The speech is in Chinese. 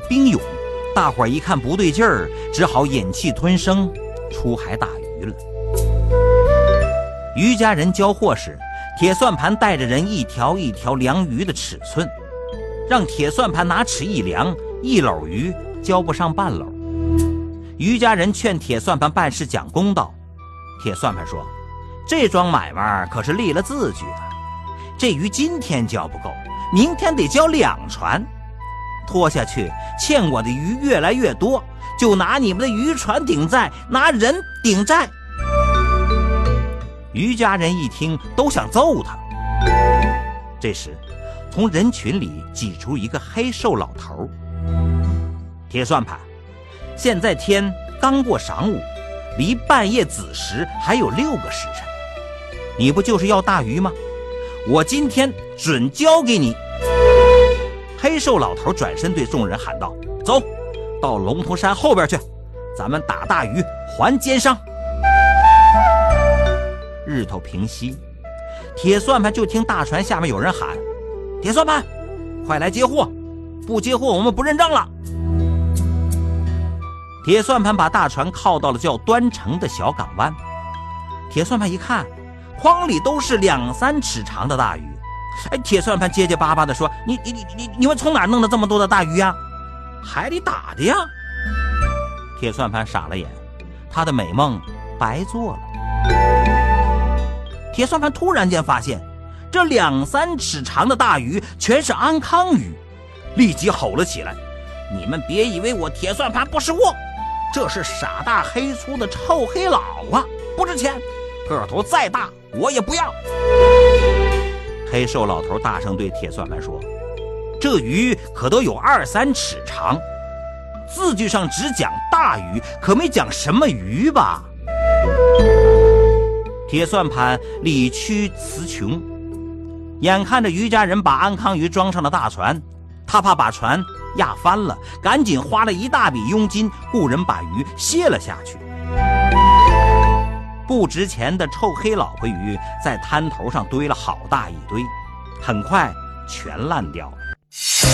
兵勇，大伙儿一看不对劲儿，只好忍气吞声，出海打鱼了。渔家人交货时，铁算盘带着人一条一条量鱼的尺寸，让铁算盘拿尺一量，一篓鱼交不上半篓。渔家人劝铁算盘办事讲公道，铁算盘说：“这桩买卖可是立了字据的，这鱼今天交不够，明天得交2船，拖下去欠我的鱼越来越多，就拿你们的渔船顶债，拿人顶债。”渔家人一听都想揍他。这时从人群里挤出一个黑瘦老头：“铁算盘，现在天刚过晌午，离半夜子时还有6个时辰，你不就是要大鱼吗？我今天准交给你。”黑瘦老头转身对众人喊道：“走，到龙头山后边去，咱们打大鱼还奸商。”日头平西，铁算盘就听大船下面有人喊：“铁算盘，快来接货，不接货我们不认账了。”铁算盘把大船靠到了叫端城的小港湾。铁算盘一看，筐里都是2、3尺长的大鱼。铁算盘结结巴巴地说：“你们从哪儿弄的这么多的大鱼呀？海里打的呀？”铁算盘傻了眼，他的美梦白做了。铁算盘突然间发现，这2、3尺长的大鱼全是安康鱼，立即吼了起来：“你们别以为我铁算盘不识货，这是傻大黑粗的臭黑佬啊，不值钱，个头再大我也不要。”黑瘦老头大声对铁算盘说：“这鱼可都有2、3尺长，字据上只讲大鱼，可没讲什么鱼吧？”铁算盘理屈词穷，眼看着渔家人把安康鱼装上了大船，他怕把船压翻了，赶紧花了一大笔佣金雇人把鱼卸了下去。不值钱的臭黑老婆鱼在滩头上堆了好大一堆，很快全烂掉了。